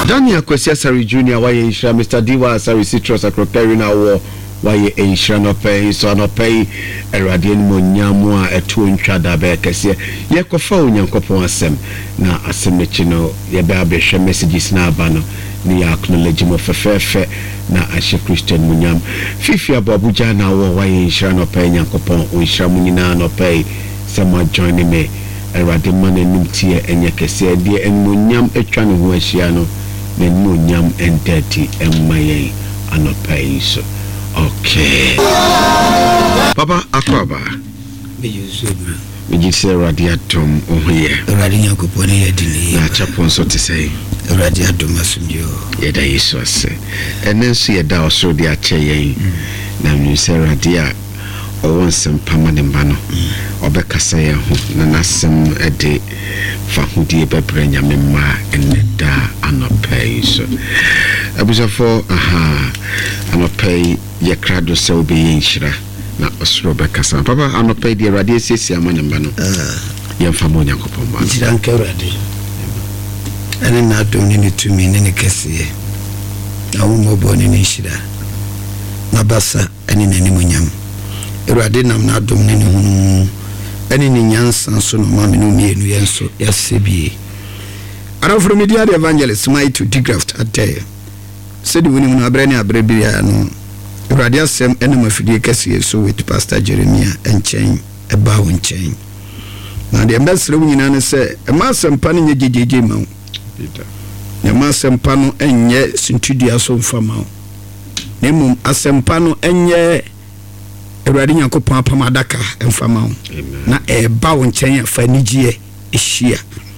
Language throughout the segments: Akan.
Daniel Kwesi Asari Junior why Insha Mr. Diwa Asari Citrus Acroperi na wo why Insha no pay so no pay Erade mo nyamu a eto ntwa da be kese ye kofa onyankopon asem na asem nechi no ye be abehwe messages na aba no ni acknowledge mo fefefe na ashe Christian munyam fifi ababuja na wo why Insha no pay nyankopon Insha munyina no pay some join me Erade man enim tie enye kese de enmunyam etwa ne ho ahia no na enmunyam entity emmaye anopai so. Okay. Papa Akwaba. Me just say radiatum ohoye. Radinya kupone yedini. Na chapon so to say. Radiatum asumjo. Yeda Yesu ase. Enen so yeda oso de ache yen. Na me say radia o wonsem pamane no. Obekasa ye ho na nasem ede fa hudie bebranya memma eneda anopai so. Abusafo anopai ye krado se obe yenhira na osro bekasa papa anopai de radio sesi amane no ye mfamo nyankopon ba ntira nka radio ene na do ni tumi ne kese na wo mo bo ni nhira na basa ene nani munyam radio nam na do ni hunu ene ni nyansa so no ma me no mienu yenso yasebie arafro media the evangelist my to digraft atay said we ni na brani abrebia no radio sem ene mafidie kese so with Pastor Jeremiah enchen eba won chen na de mbesre wunyina ne se e ma sempa ne jejeje ma ne ma sempa no enye sintudia so mfama ne mum asempa no enye Erade Nyankopon apamadaka mfama na eba won chen afa nigie ehia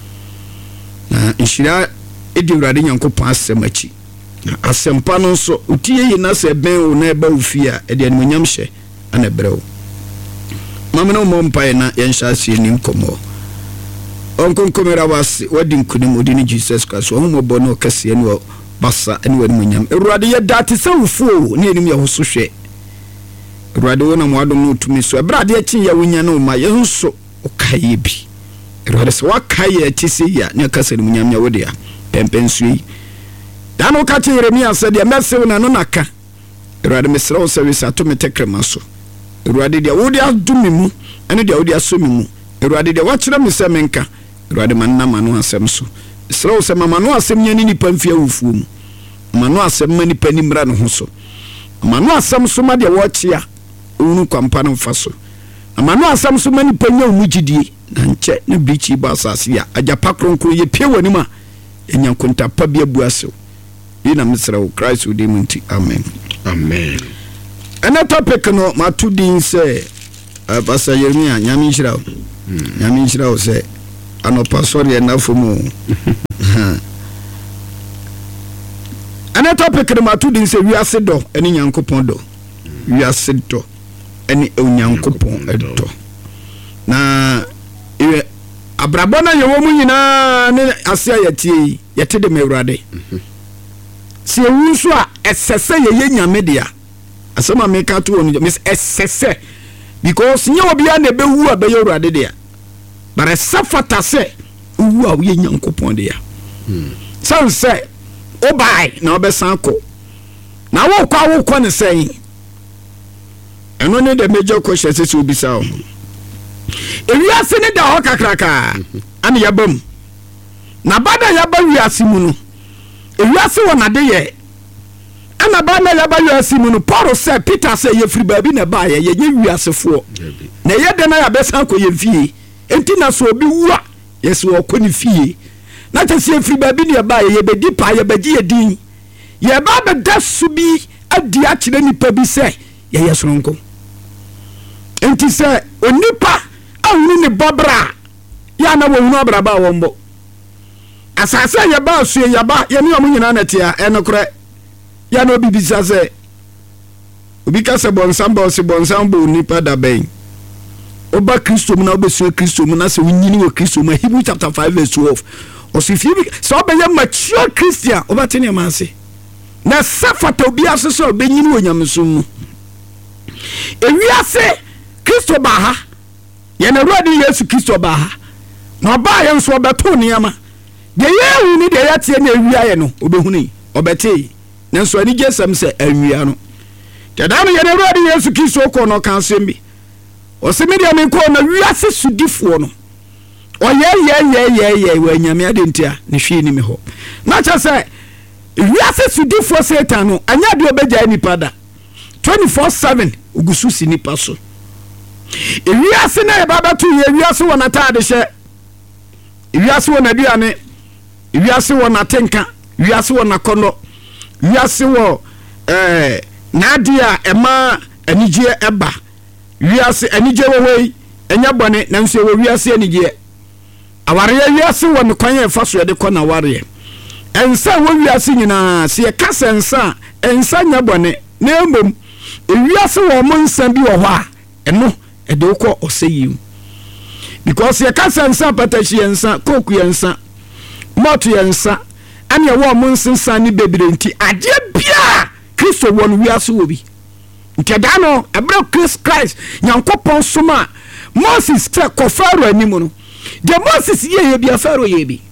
na nhira edi Erade Nyankopon asemachi asempa no so utie yi na se ben o na eba ofia e de animonyam hye ana brew mama no mompai na yenhya asie nim komo onkonkomera wase wadi nkunim odini Jesus Christ wo homobo no kase ne basa ene wadi munyam Erade ye date se ufuo ne enim ye hoso hwe Erade wona mo adom no tumi so ebrade achi ya wonya no ma ye nso okaye bi Erade se wakaye achi se ya ne kase ne munyam ya wodi a pempensui dano ka Jeremia said ya mese na no naka Erade mesra wo service atome tekrema so Erade dia wodi adumi mu ene dia wodi asomi mu Erade dia wachira mese menka Erade manna manu asem so mesra wo se manu asem nyani ni pamfia wufuo mu manu asem mani pani mra no ho so manu asem so ma dia wochia unu kwampa no mfa so manu asem so mani panya umugidie na nche ne bichi ba asase ya ajapa kronkro ye pie wani ma enyankonta pa bia buase ina misra o Christ udi munti amen amen ana topic no matudin se Pastor Jeremiah nyame nhyira o se anopa sori na fomu ana topic no matudin se wiase do eni Nyankopon do wiase do eni Nyankopon do na iwe abrabona yewo mu nyina ne asia yatie yete de mewrade si ewunso a esese ye nyame dia asema meka to onu mis esese because nye obi a na bewu a be yewrade dia bare safata se wu a ye Nyankopon dia sanse obai na obesan ko na wo kwa ne sen eno ne de major question se obisa o ewiase ne da ho kakraka ani yabam na bada yaba wiase mu no ewiase wona de ye ana ba na yaba wiase mu no Paul say Peter say ye free baabi na ba ye wiase fo na ye de na ya besan ko ye fie enti na so obi wu a yes wo ko ni fie na te se free baabi na ba ye be dipa ye be gi edin ye ba be da su bi adi a kire ni pa bi say ye yesronko enti say onipa awuni ne babra ya na wo hunu abraba wombo asase ya ba su ya ba ye ni omunyina na tia enokre ya na obi bisa se obi ka se bonsambo se bonsambo nipa da ben oba Kristo mu na obesu Kristo mu na se wunyini wo Kristo mu Hebrews chapter 5 verse 12 osifibi so be ye mature Christian oba tene ma se na safata obi asoso obenyini wo nyamsum mu ewiase Kristo ba ha ye na Awurade Yesu Kristo ba ha na ba ye nso obeto niama de ye hu ni de ya tie na ewia ye no obehunu obete nanso ani gesam se awia no tada no ye na Awurade Yesu Kristo ko no kan sem bi o se me de me ko na wiase sudifo no o ye wa nyame adentia ne hwe ni me ho na cha se wiase sudifo Satan no anya de obeja nipa da 24/7 ugusu si nipa so wiase na ye baba tu ye wiase wona taade hye wiase wona duane wiase wona tenka wiase wona kono wiase wo nadia ema anije eba wiase anije wowei enya bone nanso wo wiase anije aware wiase wona kwan e fa so ye de kona ware ensa wo wiase nyina se ye kasa ensa nya bone na embom wiase wo mo nsa bi wo ho a eno ede uko oseyi because ye kasa ensa patachi ensa koku ensa moto yensa ane wo mo nsensa ni bebre nti ade bia Kristo won wiase wo bi nti da no ebra Christ Nyankopon soma Moses te ko Faro animu no de Moses ye bia Faro ye bi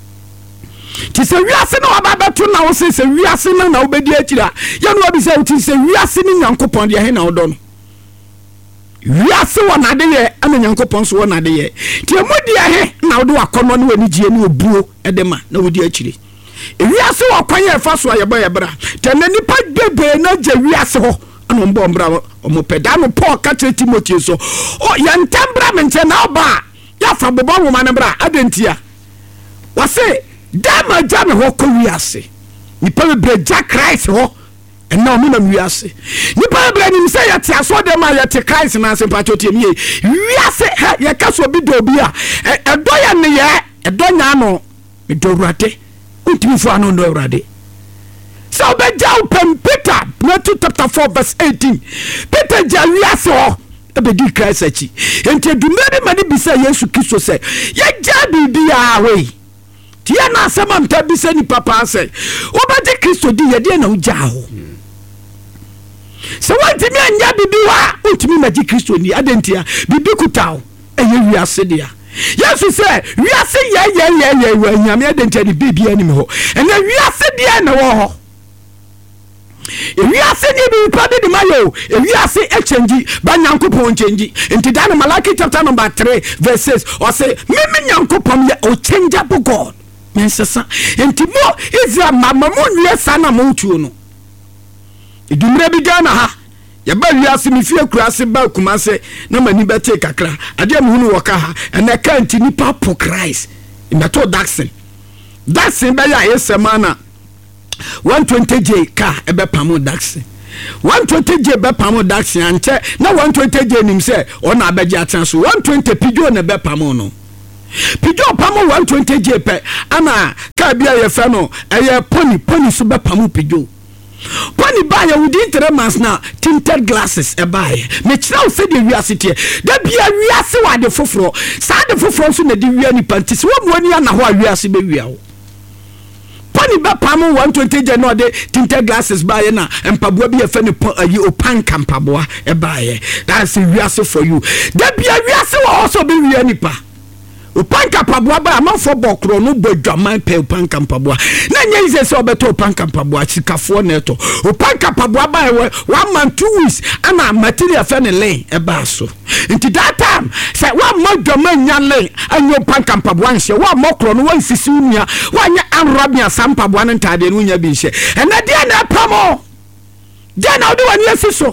ti se wiase no ababeto na wo se wiase na obedi akira ye no obi se ti se wiase ni Nyankopon de he na odo no wiase wona de ye ame Nyankopon so wona de ye ti emodi he na odo akono ne wani gie ne obuo edema na wodi akire wiase wo kwan ye fa so ayeba yebra te na nipa bebe na je wiase ho ana mbo mbra omo peda no Paul ka tre Timothy so o ya ntambra menche na oba ya fa bobo wo ma ne bra adentia wase dama jame ho ko wiase nipa bebe ja Christ ho ena omo na wiase nipa bebe ni se ya ti aso de ma ya ti Christ na se pachotie mi wiase ya kaso bi do bi a edo ya ne ye edo nya no edo Awurade untimi fu anu ndo Awurade so be jaw pem Peter Matthew chapter 4 verse 18 Peter ja wiase ho ebe di Christ achi enti dumere mani bisa Yesu Kristo se ya ja bibia we ti ya na asema mta bisa ni papa se obati Kristo di ye de na uja ho so wanti mi anya bibiwa untimi maji Kristo ni adentia bibi kutaw eye wiase dia Yesu se wiase ye wa nyame adentia ni bibia ni me ho ene wiase dia na wo ho wiase ni bi pa de mayo wiase e change ba Nyankopon change enti da na Malaki chapter number 3 verses or say me Nyankopon ye o changeable God mensesa enti mo Israel mama mo nwe sana mo tuo no idumre bi gana ha ya ba wiase mi fie kurase ba kumase na mani bete kakra ade mo hunu woka ha ene ka enti ni papo Christ imeto Daxon ba ya yesemana 120J ka ebe pamo Daxon 120J be pamo Daxon anche na 120J nim se ona abeje atanso 120 pijo na be pamo no pijo pamo 120J pe ana ka bia ye fe no eye pony so be pamo pijo pony ba ya within 3 months na tinted glasses e ba ye me kira o se de wiase tie da bia wiase wa de foforo sa de foforo so na de wia ni pantis wo mo ani ana ho a wiase be wia wo pony be pamo 120J no de tinted glasses ba ye na empaboa bi e fe ni opanka mpaboa e ba ye that's wiase for you da bia wiase wa also be wia ni pa opanka mpaboa ba amafo bokro no bodwaman pe opanka mpaboa na nyenze se obeto opanka mpaboa chikafo neto opanka mpaboa ba 1 month 2 weeks ana material fe ne len e ba so nti that time say wa modwaman nya len anyo opanka mpaboa nhye wa mokro no wa sisi unia wa nya anrabia sampaboa ne ntade no nya bi nhye ena dia na pamo dia na odi wani asiso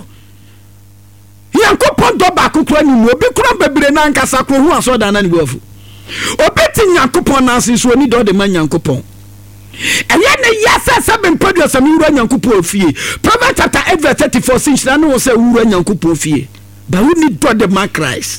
Yankopon do ba kokro ni mo bi kro bebre na nkasa kro hu aso da na ni bofu obeti Nyankopon na asiso ni do de man Nyankopon eye ne yasa saben podio sami wura Nyankopon fie Proverbs chapter 8 verse 34 sinchina no se wura Nyankopon fie ba we need do de man Christ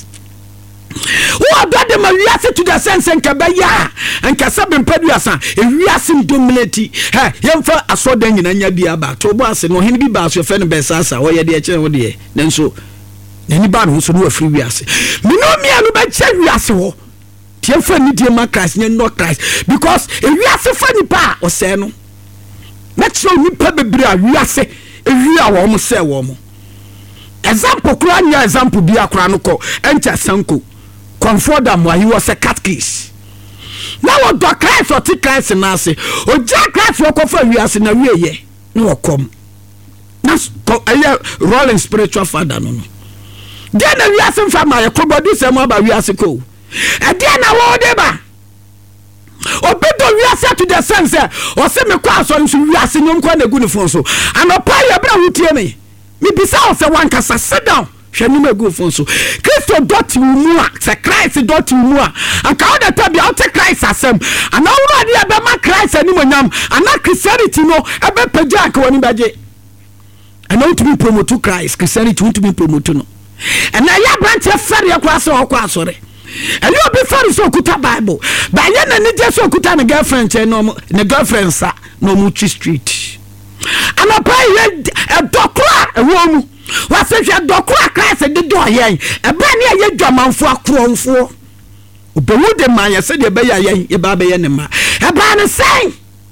who do de man wiase to the sense en kabaya en kasaben podio san e wiase dominate he yemfa aso da nyina nya bia ba to bo ase no hene bi ba so fe no be sasa wo ye de kire wo de nanso nani ba no so no afri wiase minomia no ba che wiase ho tiemfa ni die ma Christ nye no Christ because e wiase fa ni pa o se no let's show ni pa bebre a wiase e wi a wo mo se wo mo example kura nya example bi akura no ko enta sanko comfort am he was a catechist na wo do Christ o ti Christ na ase o ja Christ wo kofa wiase na wieye na wo kom na rolling spiritual father no dia na wiase mfa ma ye kobodi se mo ba wiase ko e dia na wo de ba obedo wiase to the sense o se me kwa so nso wiase nyom kwa na gu ne fon so anopa ye bra hutie me bisa o se wan kasa sit down hwani me gu fon so Kristo dot mu a se Christ dot mu a anka o de tabia o te Christ asem ana wo ade be ma Christ ani monyam ana Christianity no e be pagya anka woni baje ana o to be promote Christ Christianity to be promote no ana ya branch fere kwa so kwa asore and you be fere so kuta Bible ba ye na ni je so kuta na girlfriend no ne girlfriend sa no mu street ana pa ye dokwa e wo mu wa se hwe dokwa Christ de do yen e ba ne ye dwamanfo akoronfo obewu de man ye se de be yen ye ba be ye ne ma e ba ne sen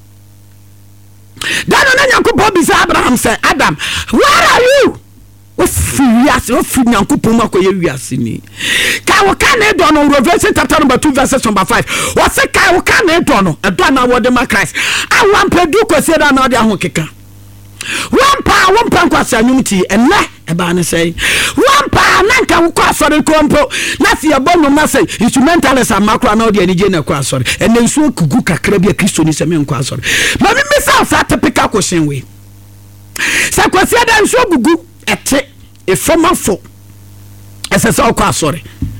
dano na Nyankopon bi sa Abraham say Adam where are you o furious o fi Nyankopon makoye wiase ni ka wo ka na do no Revelation chapter number 2 verse number 5 wo se ka wo ka na do no e do na wo de ma Christ awam pedu ko se da na de ahokeka wampa kwasa nyumti enne e ba ne sei wampa nanka wo kwasore kompo na se ebonu ma sei instrumentalist amakro na odi anije na kwasore enne nsu kugu kakra bia Kristo ni se me kwasore ma mi misa sa typical question we sa kwasi da nsu gugu ete efomafo ese sa kwasore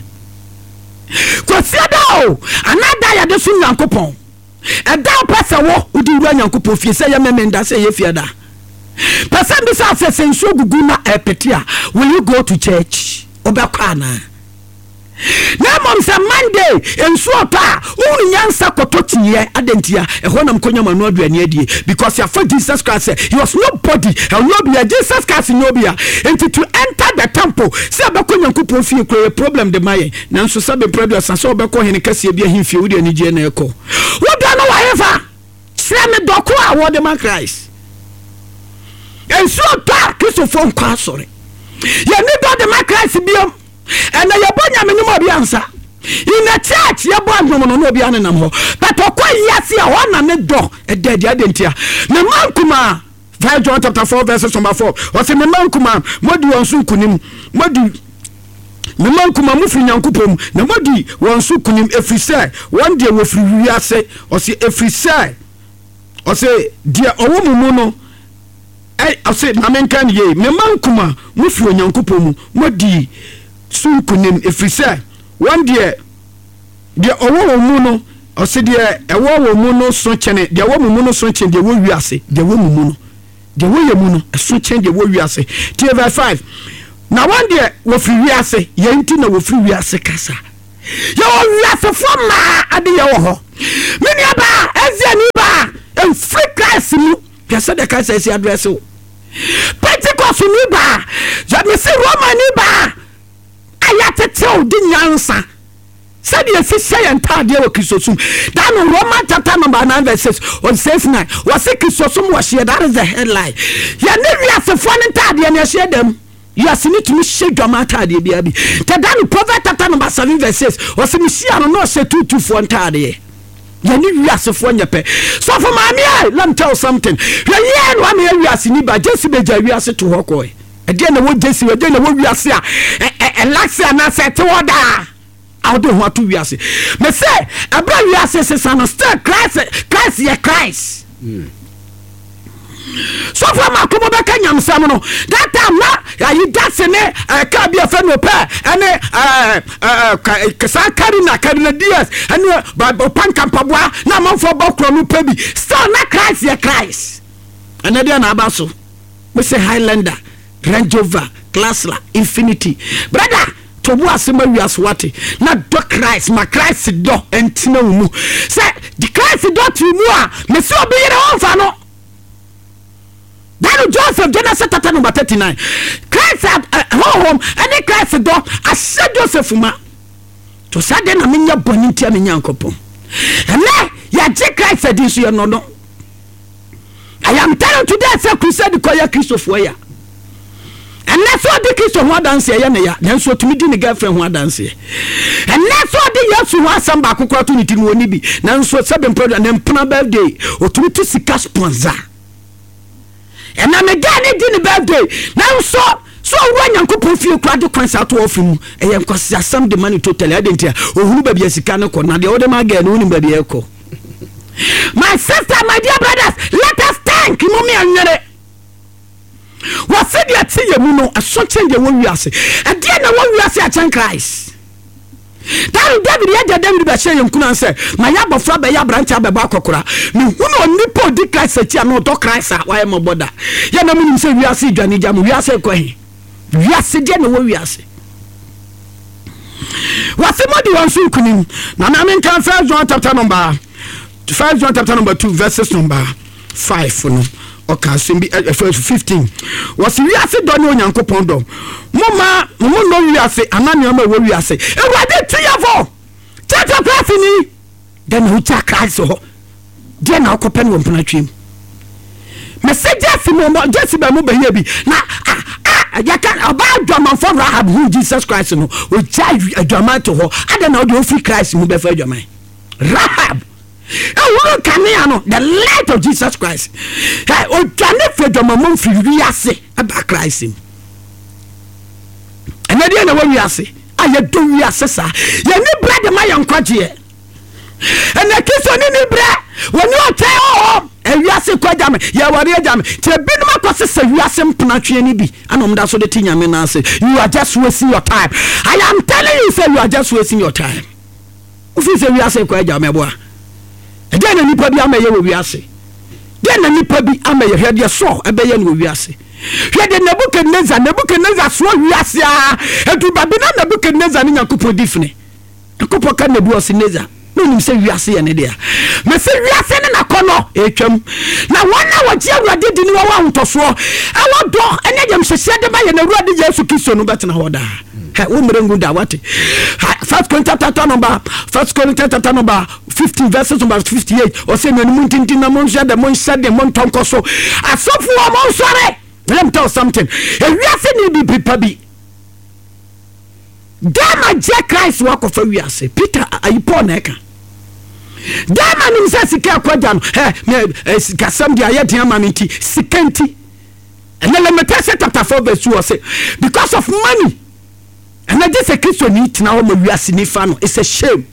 kwasi da o anada ya de su Nyankopon e da pesa wo udi ru Nyankopon fie se ya memenda se ye fie da person be say senso gugu na epetia will you go to church obekwana na mom say Monday enso opa unyansa kototiye adentia ehwo nam konya manu aduane adie because ya for Jesus Christ he was nobody and no be Jesus Christ no be and to enter the temple say abekonya nkupon fie kro problem de maye na nso sabe problem say obekọ hene kase bia himfie wo de anije na ekọ wo do no whatever say me doko a wo de man Christ and so dark Christopher kwa sorry ya ni do de Christ biom and ya bonya me nyum obi ansa in a church ya bo andom no obi anenam ho but okwa yase a ho na me do e dedi adentia me mankuma 5 John chapter 4 verse number 4 o se me mankuma modi wonsu kunim modi me mankuma mufi Nyankopom na modi wonsu kunim efrise one day wo firi wiase o se efrise o se dia owo mumu no I say namenkan ye me mankuma mufi Onyankopom modi sunkunim efrise one day de owo mu no o se de ewo mu no so chene de owo mu no so chene de wo wiase de wo mu no de wo ye mu no so chene de wo wiase tie verse 5 na one day wo fi wiase ye nti na wo fi wiase kasa ye wo wiase fo ma ade ye wo ho mini aba ezia ni ba en free class mu pese de ka say address o Pentecost ni ba je me se Roma ni ba ayatete o di nyansa said the official entire deal with Christosum that no Roman chapter number 9 verses on says 9 was say Christosum was here that is the headline ya never as a fun entire deal and share them you are seen to me shake your matter the baby that prophet chapter number 7 verses was me see I don't know say 2 for entire deal ya ni wiase fo nyepe so for mama let me tell something ya no am ya wiase ni ba jesi beja wiase to hokoi e de na wo jesi we de na wo wiase a laxia na set order out do what to wiase me say abra wiase se san still Christ ya Christ so for ma komo be kanyam sam no that time na you dance ne ka bia fa no pa ene kasa karina dias ene ba panka pabwa na manfo bokro no pa bi still na Christ ya Christ ene dia na abaso we say Highlander Range Rover Classla Infinity brother to bo asema wias wate na do Christ ma Christ do entina mu say the Christ do to mu a me so obi yere on fa no that Joseph Genesis chapter number 39 Christ home any Christ do I said Joseph ma to say na menya boni ntia me Nyankopon and ya je Christ dey so no I am telling today say crusade ko ya Christopher ya ɛnɛ so ɔde kristo ho adanseɛ yɛ ne ya nanso ɔtumi di ne girlfriend ho adanseɛ ɛnɛ so ɔde yesu ho asɛm baako kora to ne ti no ɔni bi nanso sɛbe mpɛ ne mpena birthday ɔtumi to sika sponsor ɛna me ga ne di ne birthday nanso so ɔwura nyankopɔn fie kora de kwan sa to ɔfiri mu ɛyɛ nkwasi asɛm de money totally ade ntia ɔhunu baabi asika ne kɔ na deɛ wode ma ga ne wonim baabi ɛkɔ. My sister, my dear brothers, let us thank Mummy Anyere. What said you see you know a certain the one we are say. At the end of what we are saying at Christ. That David David Bashay Kuna say, my yaba flabba ya branch up about Kokora. No, who know Nipo de Christ at no to Christ, why am I border? Yana say we are see Johnny Jam, we are say Quay. We are saying what we are saying. What's the money on Sukunim? Nanamin can first John chapter number. 1 John chapter number 2 verses number 5 no okay so be verse 15 was we ase do ne onyankopon do mama mo no wi ase anani ma wo wi ase ewade tuyafo church class ni then who cha Christ ho de na okopen wo mpana twem message mo just be mo be here bi na ya kan about German for Rahab who Jesus Christ no o cha German to ho ada na o de free Christ mu be fa German Rahab the light of Jesus Christ. O jane freedom among free wiase about Christ. And at the end of what we are say, I do wiase sa. You need bread my uncwaje. And the kiss on any bread when you tell home and wiase kwajame. Ya wari jam. Te bin ma kwase se wiase mpnatwe ni bi. Anom da so de tinya me na say you are just wasting your time. I am telling you say you are just wasting your time. Ufi se wiase kwajame boa. Then any pabi amaye we wiase. Then any pabi amaye hwede so ebeye no wiase. Hwede Nebuchadnezzar so wiase a edu babi na Nebuchadnezzar ni Yakobɔ difne. Yakobɔ ka Nebuchadnezzar. No nim se wiase ye ne dia. Me se wiase ne nakono etwam. Na wona wo je awurade di ni wo wa ntoso. Ewo do ene yam hyehye de ba ye na awurade Yesu Kristo no betena ho da. Wo mrengu da wate. 1 Corinthians chapter number 50 verses number 58 or say no muntinti na mon shade mon shade mon tonko so asofu o mon sore. Let me tell you something. If we are saying be pabi dama je Christ work of we are say Peter ayipo na eka dama nim say sika akwaja no kasam dia ye dia maminti sikanti and let me tell you chapter 4 verse 2 say because of money. And I just a Christian need now we are sinifano. It's a shame.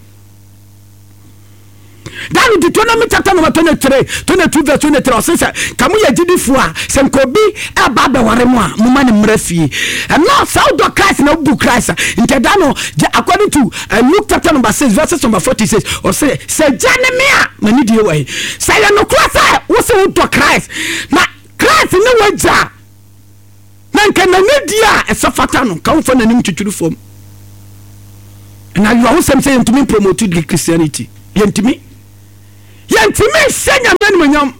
That is Deuteronomy chapter number 22 verse 23. Says, "Come we did fua senkobi ababa waremwa mumani mrefi." And now South do Christ no book Christ. Intedano according to Luke chapter number 6 verses number 40 says, or say Janemia mani die way. Say no Christ wo se do Christ. Na Christ no waja. Nanka na media esafata no ka won na nim tuturu fom. And you are also saying to me promote the Christianity. Yentimi senya menmonyam.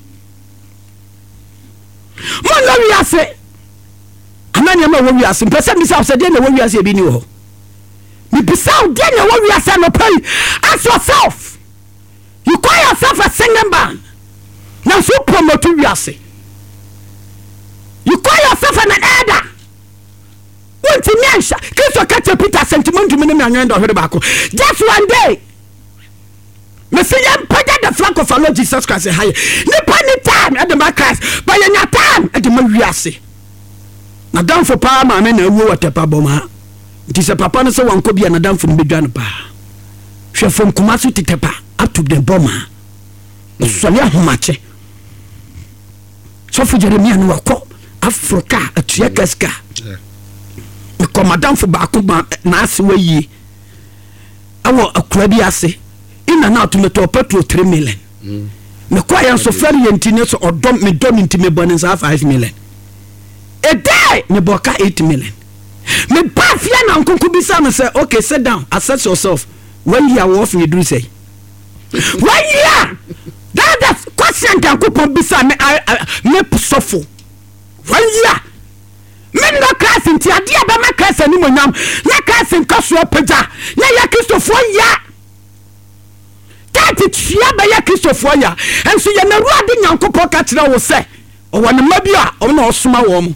Mo no wi ase. Anani ma wo wi ase. Pese mi sa de na wo wi ase bi ni ho. Mi bisa de na wo wi ase no pay. Ask yourself. You call yourself a singing band. Now so promote wi ase. You call yourself an elder. Want to answer? Kristo catch Peter sentiment to me and just one day. Messiah put the flank of our Lord Jesus Christ high. Nippon time at the Christ, by your time at the Mariasi. Now down for power, my men and war at the Paboma. It is a papa so one could be an Adam from Bidjanapa. She from Kumasu Titepa up to the bomber. Sonia Humache. So for Jeremiah no wako Africa at Yakaska. Because Madame for Bakuba Nasi ye. Our Aquadiase in and out to me to petrol 3 million. Me quiet so very intiness or don't me into me bonus 5 million. A day me boka 8 million. Me bafia na uncle Kubisa and say, okay, sit down, assess yourself. When you are off, you do say. 1 year. That's question can coupon bisa me suffer. 1 year. Men no class in tia dia ba ma class ani monyam. Na class in kaso pega. Na ya Christopher ya. That tia ba ya Christopher ya. En so ya na ruade nyankopɔ ka kira wo se. O wona mabia o na osoma wo mo.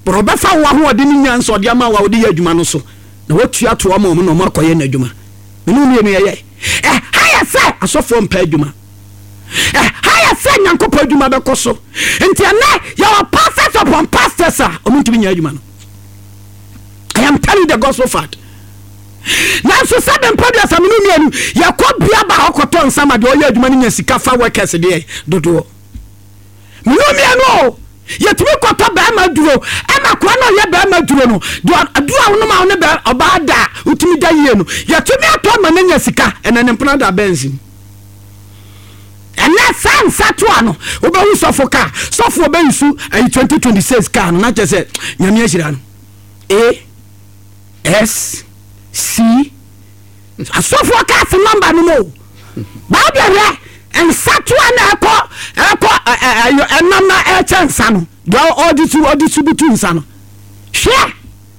but obefa wo ho ode ni nyanso ode ama wa ode ye adwuma no so na watua to ama mo no makoye na adwuma menu ne ye haya say asofo mpa adwuma haya say nyankopɔ adwuma bekoso enti na your pastors upon pastors omuntumi nya adwuma no. I am telling the gospel fact. Now so seven podiums am no mienu yakobia ba hokoto nsama de oye adwuma nya sika fa workers de dodo menu mienu yetumi koto ba ma duro ama kwa no ye ba ma duro no do adura no ma no ba obada utumi da yie no yetumi ato ma nya sika enene mpona da benzin ena san satua no obewu sofoka sofo obeyisu 2026 car no na chese nyame ahira no S C asofo cast number no mo ba bia and satua na eko enama chansa no do all this between sano share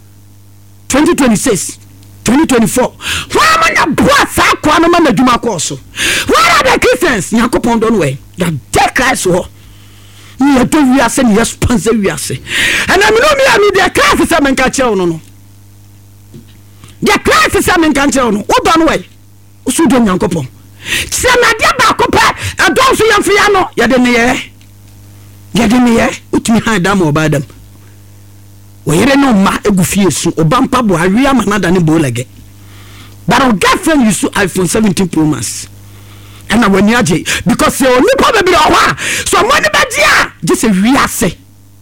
2026 2024 why man boss akwa no ma djuma course why are the Christians yakopon don way that take Christ ho you do we are saying yes sponsor we are say and I know me the class is men ka che no the class is men ka che no wo don way usu do yakopon se na dia ba ko pa adon so yamfia no ye de ne ye utumi hadam obadam oyere no ma egufie su obampa bo awia manada ne bolege but our girlfriend use iPhone 17 Pro Max and when you aje because you only probably owa so money be dia just a wiase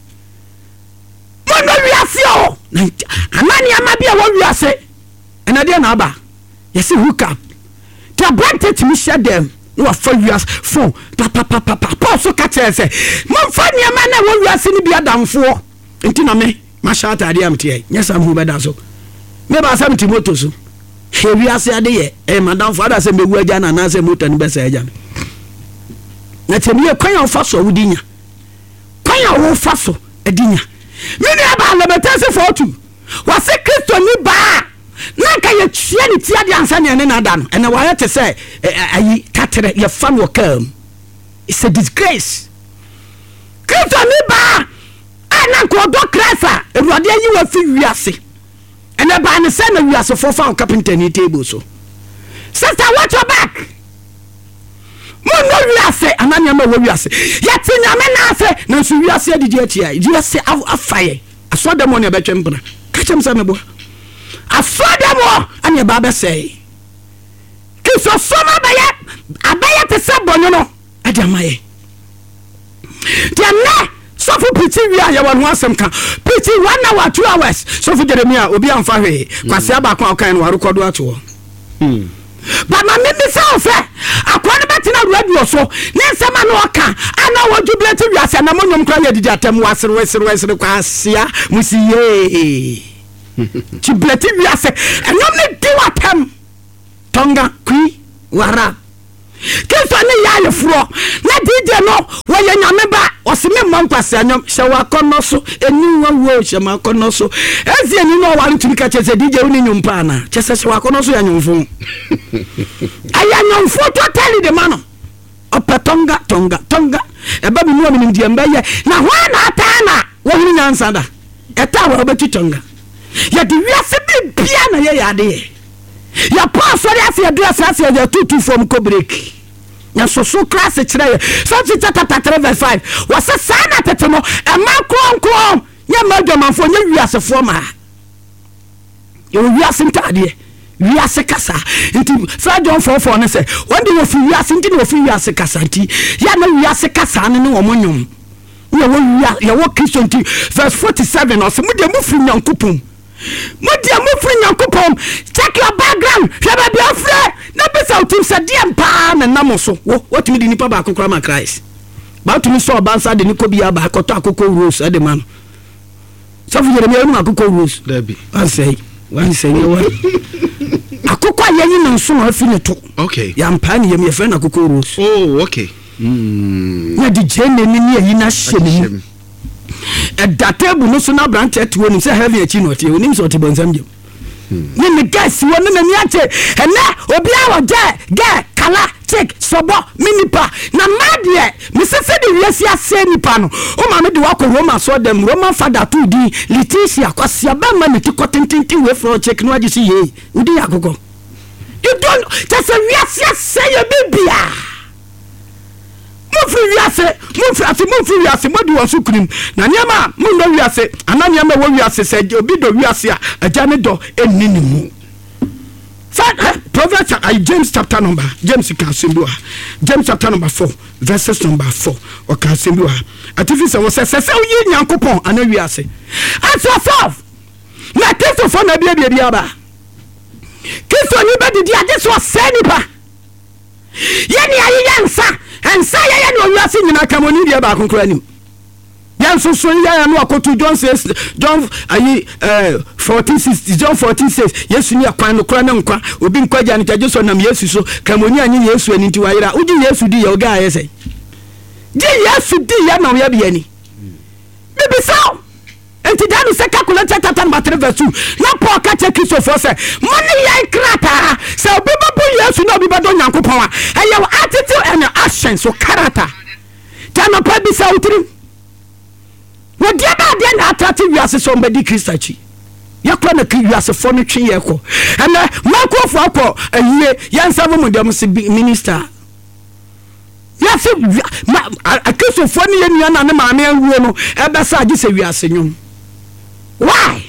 money wiase o anani amabia wo wiase and ade na aba yes hook up to brand to me share them no for wiase phone pa so catch say mon fa niam na wo wiase ni bia damfo enti na me masha atade am tie nyesa hu beda so me ba sam timoto so hewi ase ade ye madam father say mewu aja na say moto ni besa aja na temie kwan fa so wudinya kwan wo fa so edinya me ne ba lebetase for tu wase Kristo ni ba na ka ye tue ni ti ade ansa ne na da no ene wa ye te say ayi katere ye fan wo kam it's a disgrace Kristo ni ba na ko do krasa eruade yi wa fi wiase ene ba ne se na wiase for fa carpenter ni table so sister watch your back mo no wiase ananya ma wo wiase yati nyame na ase na so wiase adidi atia wiase afaye aso da mo ne be twempra ka chem sa mebo aso da mo anya ba be sei kiso so ma ba ya abaya te se bonyo no ade amaye tiamna so for pity we are one asem kan pity 1 hour 2 hours so for Jeremia obi amfa hwe kwase aba kwa kan no arekodo ato but ma me say ofe akwa ne betina radio so ne nsema no oka ana wo jubilate we ase na monyom kra ya didi atam wasere kwa asia musiye jubilate we ase enyom ne di watam tonga kwi wara Kristo ni ya yefuro na DJ no wo ye nyame ba osime mmankwase anyom hyewa kono so eni wo hyema kono so ezi eni no wale tumi ka chese DJ uni nyumpa na chese hyewa kono so ya nyumfu aya nyumfu totally de mano opetonga tonga eba mi nuwa mi ndie mbaye na hwana atana wo hini nyansa da eta wo betu tonga ya di wiase bi bia na ye yade ya pasori ase address ase ya tutu from Kobreak ya so class kire so chapter 3:5 wasa sana tetemo e makron ya madwamanfo nya wiasefo ma yo wiase ntade wiase kasa nti sa John 4:4 ne se wonde wo fi wiase nti wo fi wiase kasa nti ya na wiase kasa ne wo monyom ya wo Kristo nti verse 47 o se mu de mu fi nyankopom Mudia mufri nyankopom check your background hweba bia frɛ na bisa utim sɛ deɛ mpa na nam so what me di nipa ba akokora ma Christ ba to me so bansa de niko bia ba akɔtɔ akokɔ rose ade man so fu Jeremia mu akokɔ rose dabi wan say wa akokɔ ayi na nso na afi ne to okay ya mpa ne yem ye frɛ na akokɔ rose oh okay na di jene ni ayi na hye ni table no so na branch at woni say heavy achi no tie onim so te bonsam je ni gas woni na ni ache ena obi a wo je kala take sobo minipa na madie me se de wiase ase nipa no o ma me de wako Roma so dem Roman father to di Leticia kwasia ba ma me tikotintin we for check no agi si ye udi agogo you don't just a wiase ase ye bibia Mufri wiase modi wasu kunim na nyama mu no wiase ananya ma wo wiase se obi do wiase a agane do enini mu Proverbs James chapter number James chapter number 4 verses number 4 o ka sembiwa atifi se wo se uyi nyankopon ana wiase as yourself na Kristo fo na bia aba Kristo ni be didi ade so senipa yeni ayi ensa ya no wiase nyina kamoni bia ba konkora nim yanso so ya no akoto John 14:60 John 14:6 Yesu ni akwan no kora na nkwa obi nkwaja ne taje so nam Yesu so kamoni anyi Yesu ani nti wayira udi Yesu di ya oga ayese di Yesu di ya na ya bia ni bibisa enti danu se calculate chapter number 3 verse 2 na Paul ka che Kristo for say money ya krata se obi babu Yesu na obi bado nyankopon a eya attitude and actions so character tano pa bisa utiri no dia ba dia na attractive wiase so mbedi Kristachi yakwa na wiase fo no twe yeko ana makofo akọ ayiye yansa mo dem se minister yase Kristo fo ne yenu na ne maame awuo no ebesa agi se wiase nyum why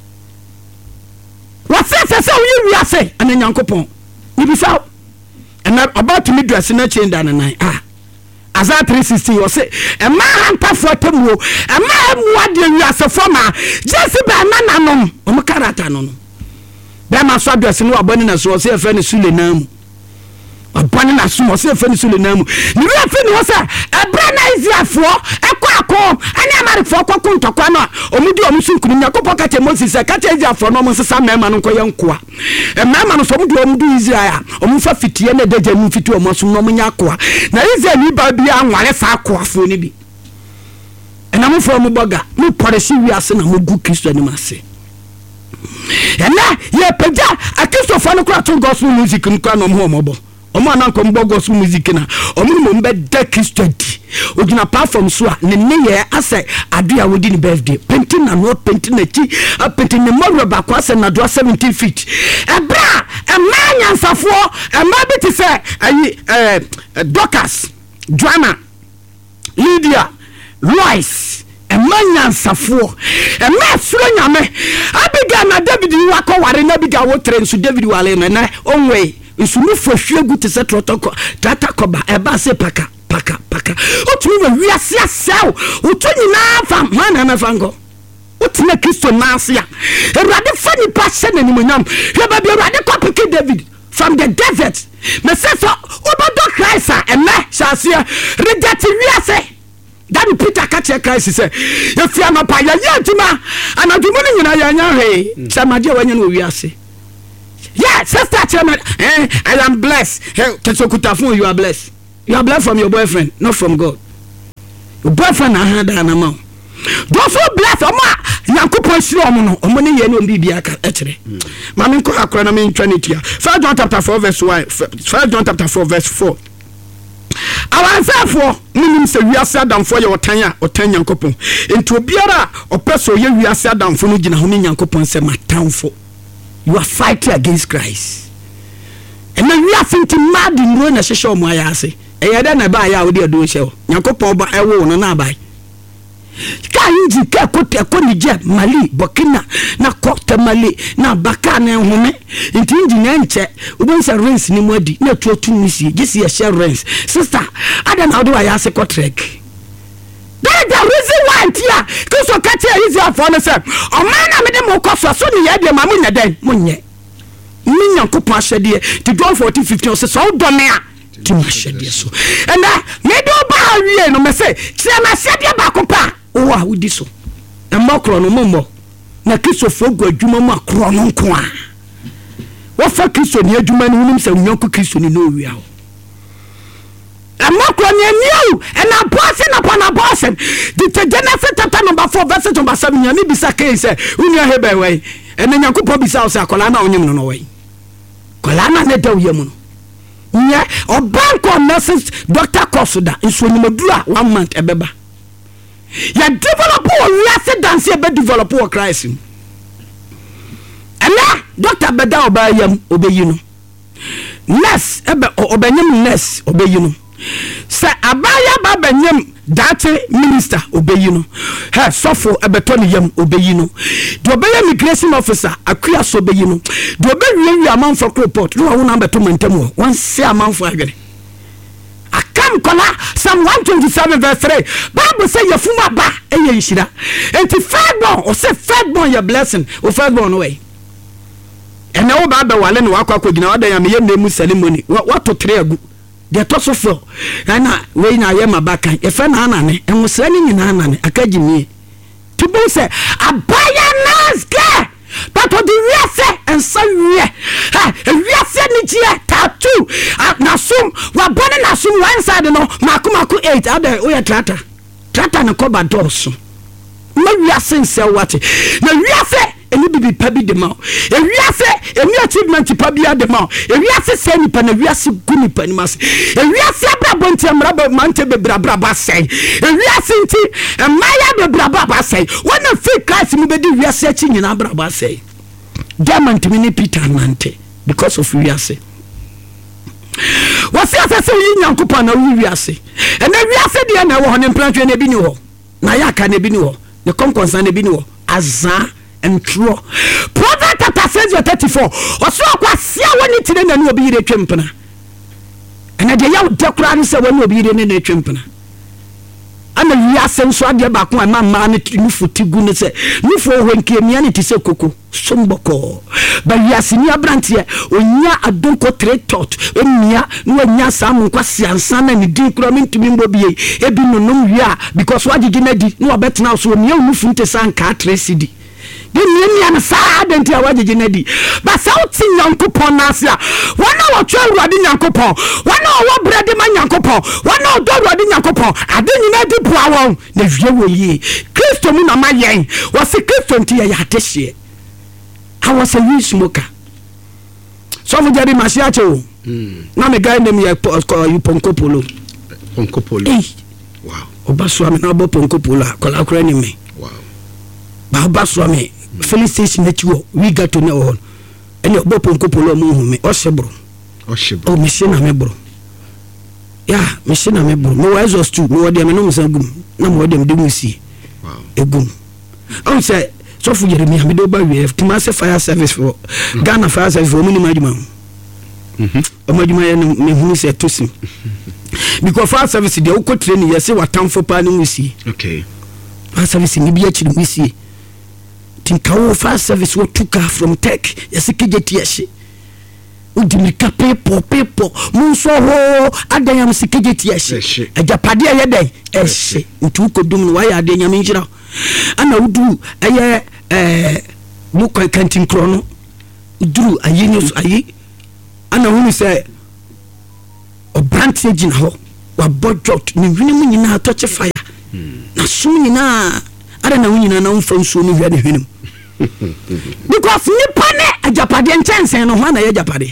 what say we wiase ana nyankopon ni bisa and about to me dress na change dan nan Isaiah 3:16 you say a man for temu a man wade wiase forma just be nananom o character no be ma so dress no abani na so say fe ne sule namu abani na so say fe ne sule namu ni we fe ne say ebra na Israelfo ekọ ani amarifo kokko ntokwa no omudi omusunkunu nyakopọ kache Moses kache Israelfo no monsesa mema no koye nkoa mema no so omudi Israel omfa fitie na daje mu fiti omosum no munya koa na Israel ni ba bia anware sa akoafo ni bi ena mo fo mo boga mo poresi wiase na mo gu Kristo ni mase ena ye peja akistofo no kura to gospel music nkwa no mo mobo omo ananko mbo gospel music na omo mo mbe da Kristo di ogina platform so a ne ye ase adua wodi ni birthday painting na no painting na chi a painting ne mo ba kwa se na do 17 feet ebra emanya nsafo emabiti se ayi Dorcas Joanna Lydia Royce emanya nsafo emasuro nyame abiga na David wako ware na biga wo train so David wale na onwe nsunu fohwe guti se trotoko tata koba eba se paka otumi we wiase asew otuni na fa mana na fango otime Kristo na ase a Erade fani passion na nimonyam hwe ba bi Erade kopike David from the desert me say so obodo Christ a eme chase reject wiase that Peter catch Christ say if you na pa ya yantuma anadumu ni nyina ya nya he samade wanya no wiase. Yeah, sister chairman, I am blessed. Hey, Tesokutafun, you are blessed. You are blessed from your boyfriend, not from God. Your boyfriend had an amount. Those who bless Yankupon Shromono, Omoni Yeno Bibiaka, actually. Mammy Kohakonomin Trinity. 1 John chapter 4, verse 1. 1 John chapter 4, verse 4. Our answer for meaning say we are sad down for your tanya or 10 Yankopon. Into Biara or person, we are sad down for Nujina Yankopon, say my town for. You are fighting against Christ. And then we are thinking mad in ruin as a show my ass. And then I buy out there do show. Yankopo by a woman and I buy. Kainji kakote akoni je Mali Burkina na Cote Mali na Bakana home intinji nche ubonsa rinse ni mwadi na tuotu nisi jisi ya share rinse sister ada na do ya se contract. That the reason why tia kuso katia easy for no say o man me dem okoso so ni ya de ma munya den munye minya kopon ahede ti John 14:15 so do me a ti ma ahede so and me do ba wie no me say ti ma ahede ba kopa o wa wudi so e makro no mommo na Kristo fo gu adwuma mu akro no nko a wo fa Kristo ni adwuma ni unim say nyonko Kristo ni no wia o amakro ni eniu and a boss na pana boss the Genesis chapter number 4 verse number 7 ya ni bisa kai say unia hebe we and nyankopon bisa o say akola na onyim no we kola na ne daw yam no nye obanko nurses doctor course da nso nimodura 1 month ebeba ya develop wiase dance ebe develop o Christ ana doctor beda obayam obeyi no nurse ebe obanyam nurse obeyi no sa abaya babanyam date minister obeyi no he sofo ebeto ne yam obeyi no do obeyam immigration officer akua so obeyi no do obewie amanfo report no wo na beto mantam won se amanfo adwene akam kola Psalm 127 verse 3 Bible say yefuma ba eye yishira enti firstborn o say firstborn your blessing o firstborn no way ene wo ba wale ne wakwa kogina wadan ya meye nemu ceremony wato tre agu de to so fo na we na ye mabaka e fe na anane enwosra ni nyina anane akagimie tibu se abaya naske but the wiase and so wiase ni tie tattoo na sum wa bone na sum one side no maku 8 ade o ya trata na koba doso ma wiase nse wate na wiase eni bibi pabi de ma e wiase eni achievement pabi de ma e wiase se ni pa na wiase guni pa ni mas e wiase abrabo nti amraba mante bebrabra ba sei e wiase nti maya bebrabra ba sei wona fake Christ mu be di wiase achi nyina abraba sei diamond mi ni Peter mante because of wiase wasi asase yi nyankopon na wiase e na wiase de na wo ho ne plantwe na bi ni ho na yaka na bi ni ho ne konkonsa na bi ni ho azan and true Proverbs chapter 6:34 oso akwa sia woni tire na no obi yire twempena ena de yawo dekura ne se woni obi yire ne na twempena ana wiase nso ade ba ko ma ne nufu tigu ne se nufu hwenke mia ne tise koko somboko ba wiase ni abrantie onya adonko tre tot emia no onya sam nkwa siansa na ne din kura mentumi mbobie ebi nonom wia because wagigi na di no obetena so omia nufu ntesa nka 3 cedi ni an sa denti awagege na di ba sa uti nyankopon na asia wana wo twa awurade nyankopon wana wo brede ma nyankopon wana wo do awurade nyankopon ade nyina di bua won na wie wo yi Kristo mu na ma yen wo se Kristo nti ya atehie awo se wi smoker so fu jari masia che na me guy name ya Ponkopolo wow obaso am na bo Ponkopolo kola kora ni me wow ba baso me filling station that you we got to know on and your Ponkopolo mu hu me oshebro o machine na me bro ya machine na me bro no exhaust too no dem no msangum na mo dem dem si wow egum on say so fu Jeremia me do ba we Kumasi fire service for Ghana fire service for minimum aduma amaduma ya me hu se tosim because fire service dey uko training yesi watamfo pa ni musi okay fire service ni biya chiri musi tinkawo fire service wo tuka from tech yesi kejeti yashi udimika pepo munso ho adanyam sikejeti yashi ajapade ya yedai eshi ntu ko dum no wa ya adanyam njira ana udu eye buko kantin krono uduru ayenyo ayi ana hunu se obrantie gina ho wa bodjot ni hwene nyina touch fire na sum nyina ara na nyina na mfa nso no hwene hwene because ni pane ajapade nchensen no ho na ya ajapade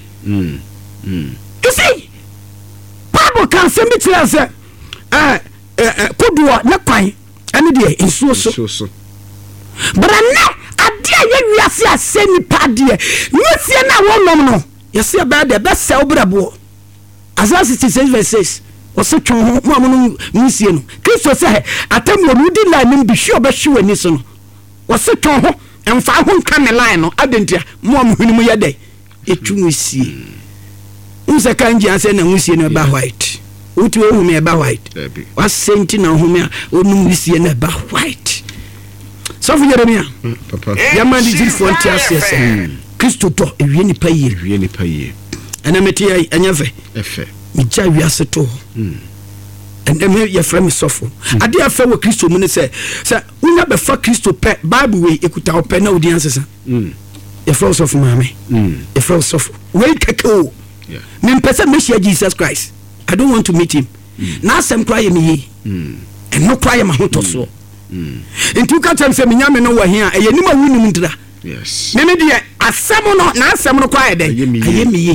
you see Bible can say me tell say kuduo na kwan ane de ensuo so brana adia ye wiase asemi pade nyesie na wonom no yesi ba de be sel brabo Isaiah 66:6 wose twon ho mo amono nyesie no Kristo se atam wo di line nim bi hwe obehwe wani so no wose twon ho emfa ho nka me line no adentia mo amhwenimu ye de etwu nyesie unse kanji ase na nyesie no ba white uti wo me ba white was senti na ho me onum nyesie na ba white so fu Jeremia papa ya mandi di fonti ase Kristo to ewie ni paye ana meti anyafe efe mi ja wiase to and me ya frame sofo ade afa wo Kristo mu ne se unya be fa Kristo pe Bible we ekuta ope na odi ansesa ya fra sofo mame ya fra sofo we kakao me mpese me share Jesus Christ I don't want to meet him na asem cry me yi and no cry ma ho to so nti ka tem se me nyame no wa hia eye nima wunum ndira yes me me de asem no na asem no cry de ayemi yi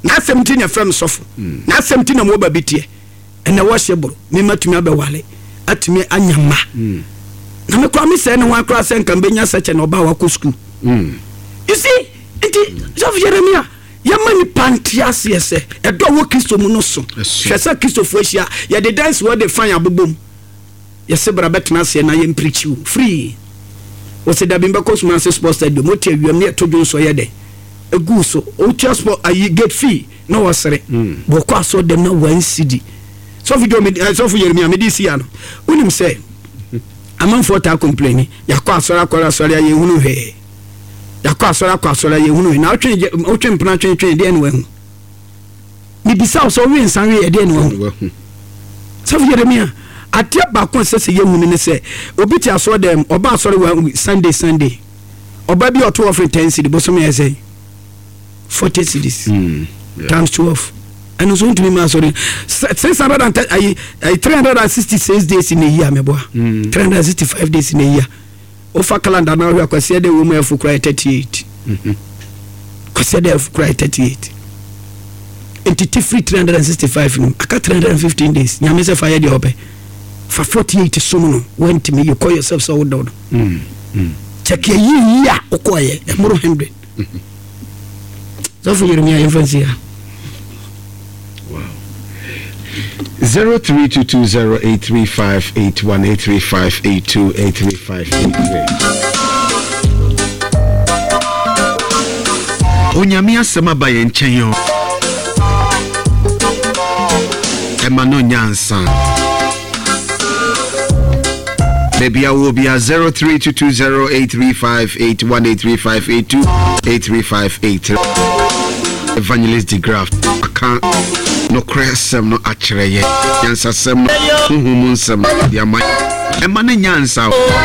na 17 ya frame sofo na 17 na mo ba bitie ene wo hyebro me matumi abewale atumi anyama na me kwa me se ne ho akra se nka benya seche na oba wa ko school you see so Jeremiah yamani pantias yese edo wo Kristo mu no so hwese Kristo fu ahia ye de dance wo de fan abobom yese bra betena se na ye preach you free wo se da bimba kosuma se sports stadium mo tie wiam ne to dwon so ye de egu so o transport ayi get fee no wasere bo kwa so dem na 1 cedi so video me so fu Jeremiah me dis ya no unim say amanfo ta complain yakwa asora ye hunu he yakwa asora ye hunu na otwe mpna twen de ene wan ni bisa so wi nsan wi de ene wan so Jeremiah atia ba kon se ye hunu ne se obi ti aso dem oba asore wa Sunday oba bi oto of 10 cedi bo so me say 40 cedis times 12 and so to me ma sorry 366 days in a year me boy 365 days in a year ofa calendar na we akwase de wo mu afu cry 38 kwase de afu cry 38 entity free 365 no aka 315 days nyame se fa ye de obe for 48 so no went me you call yourself so down check ye year okoye emuro 100 so for Jeremiah infancy 0322083581835823. Onyame asema ba ye nchen yo emano nyansa baby I will be at 032208358183582358 Evangelist de Graft aka no cresem no akyereye yansa sem no humun sem dia man emane nyansa